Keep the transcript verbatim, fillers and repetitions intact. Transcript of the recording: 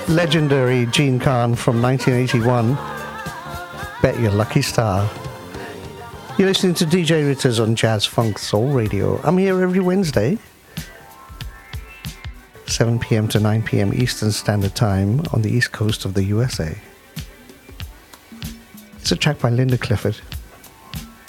legendary Gene Khan from nineteen eighty-one. Bet Your Lucky Star. You're listening to D J Ritters on Jazz Funk Soul Radio. I'm here every Wednesday, seven p.m. to nine p.m. Eastern Standard Time on the East Coast of the U S A. It's a track by Linda Clifford.